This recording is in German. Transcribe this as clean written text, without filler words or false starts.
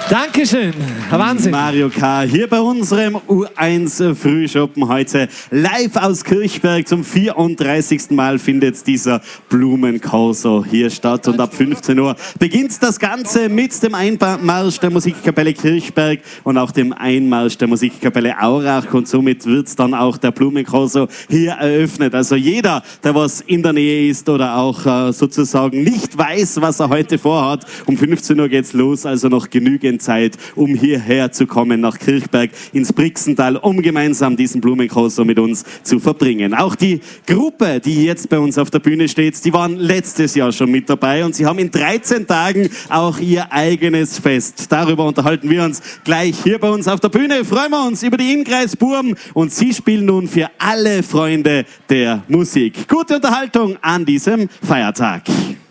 Dankeschön, Wahnsinn. Mario K. hier bei unserem U1 Frühschoppen heute live aus Kirchberg. Zum 34. Mal findet dieser Blumenkorso hier statt und ab 15 Uhr beginnt das Ganze mit dem Einmarsch der Musikkapelle Kirchberg und auch dem Einmarsch der Musikkapelle Aurach und somit wird dann auch der Blumenkorso hier eröffnet. Also jeder, der was in der Nähe ist oder auch sozusagen nicht weiß, was er heute vorhat, um 15 Uhr geht's los, also noch genügend Zeit, um hierher zu kommen nach Kirchberg ins Brixental, um gemeinsam diesen Blumenkorso mit uns zu verbringen. Auch die Gruppe, die jetzt bei uns auf der Bühne steht, die waren letztes Jahr schon mit dabei und sie haben in 13 Tagen auch ihr eigenes Fest. Darüber unterhalten wir uns gleich hier bei uns auf der Bühne. Freuen wir uns über die Innkreis Burm und sie spielen nun für alle Freunde der Musik. Gute Unterhaltung an diesem Feiertag.